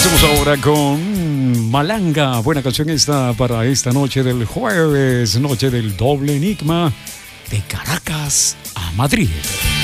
Pasemos ahora con Malanga. Buena canción esta para esta noche del jueves, noche del doble enigma de Caracas a Madrid.